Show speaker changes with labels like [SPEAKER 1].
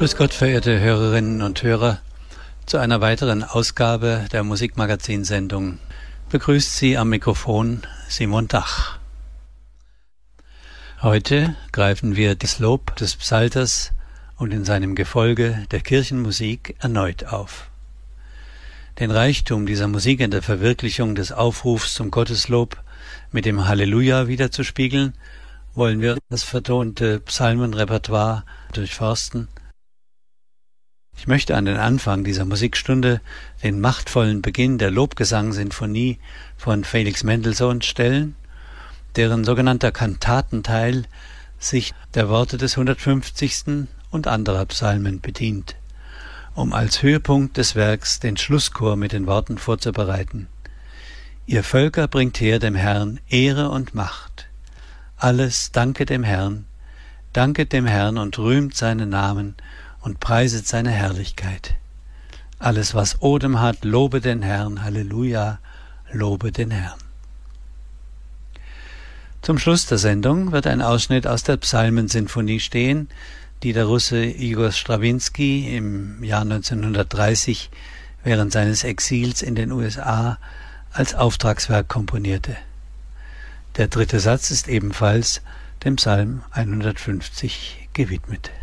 [SPEAKER 1] Grüß Gott, verehrte Hörerinnen und Hörer, zu einer weiteren Ausgabe der Musikmagazin-Sendung begrüßt Sie am Mikrofon Simon Dach. Heute greifen wir das Lob des Psalters und in seinem Gefolge der Kirchenmusik erneut auf. Den Reichtum dieser Musik in der Verwirklichung des Aufrufs zum Gotteslob mit dem Halleluja widerzuspiegeln, wollen wir das vertonte Psalmenrepertoire durchforsten. Ich möchte an den Anfang dieser Musikstunde den machtvollen Beginn der Lobgesang-Sinfonie von Felix Mendelssohn stellen, deren sogenannter Kantatenteil sich der Worte des 150. und anderer Psalmen bedient, um als Höhepunkt des Werks den Schlusschor mit den Worten vorzubereiten: Ihr Völker bringt her dem Herrn Ehre und Macht. Alles danket dem Herrn und rühmt seinen Namen und preiset seine Herrlichkeit. Alles, was Odem hat, lobe den Herrn, Halleluja, lobe den Herrn. Zum Schluss der Sendung wird ein Ausschnitt aus der Psalmensinfonie stehen, die der Russe Igor Strawinski im Jahr 1930 während seines Exils in den USA als Auftragswerk komponierte. Der dritte Satz ist ebenfalls dem Psalm 150 gewidmet.